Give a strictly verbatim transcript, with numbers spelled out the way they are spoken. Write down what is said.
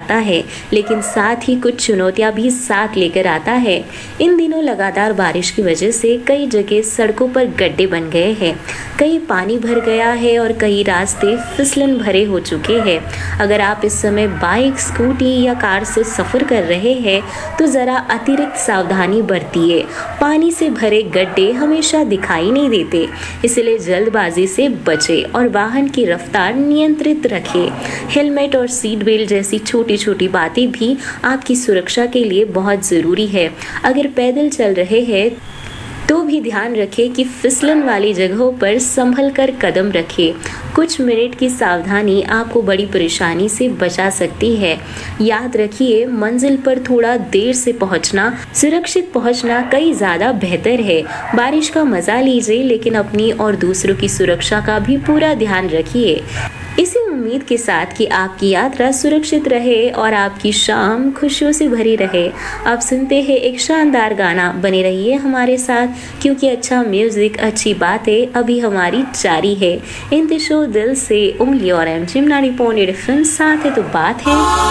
आता है, लेकिन साथ ही कुछ चुनौतियां भी साथ लेकर आता है। इन दिनों लगातार बारिश की वजह से कई जगह सड़कों पर गड्ढे बन गए हैं, कहीं पानी भर गया है और कई रास्ते फिसलन भरे हो चुके हैं। अगर आप इस समय बाइक, स्कूटी या कार से सफर कर रहे हैं तो जरा अतिरिक्त सावधानी बरतिए। पानी से भरे गड्ढे हमेशा दिखाई नहीं देते, इसलिए जल्दबाजी से बचें और वाहन की रफ्तार नियंत्रित रखें। हेलमेट और सीट बेल्ट जैसी छोटी छोटी बातें भी आपकी सुरक्षा के लिए बहुत ज़रूरी है। अगर पैदल चल रहे हैं तो भी ध्यान रखें कि फिसलन वाली जगहों पर संभल कर कदम रखें। कुछ मिनट की सावधानी आपको बड़ी परेशानी से बचा सकती है। याद रखिए, मंजिल पर थोड़ा देर से पहुंचना, सुरक्षित पहुंचना कई ज़्यादा बेहतर है। बारिश का मज़ा लीजिए, लेकिन अपनी और दूसरों की सुरक्षा का भी पूरा ध्यान रखिए। इसी उम्मीद के साथ कि आपकी यात्रा सुरक्षित रहे और आपकी शाम खुशियों से भरी रहे। आप सुनते हैं एक शानदार गाना, बने रहिए हमारे साथ, क्योंकि अच्छा म्यूजिक, अच्छी बातें अभी हमारी जारी है। इंतशो दिल से उंगली और एम चिमनाड़ी पौने फिल्म साथ है तो बात है।